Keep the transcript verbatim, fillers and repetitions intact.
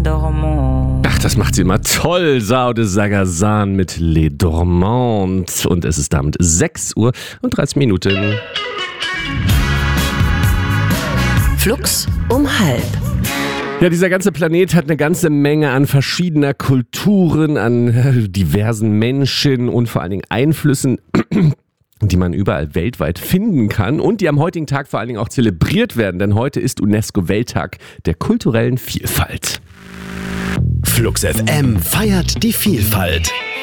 Dormantes. Ach, das macht sie immer toll. Sao de Sagazan mit Les Dormantes. Und es ist damit sechs Uhr und dreißig Minuten. Flux um halb. Ja, dieser ganze Planet hat eine ganze Menge an verschiedener Kulturen, an diversen Menschen und vor allen Dingen Einflüssen, die man überall weltweit finden kann und die am heutigen Tag vor allen Dingen auch zelebriert werden, denn heute ist UNESCO-Welttag der kulturellen Vielfalt. Flux F M feiert die Vielfalt.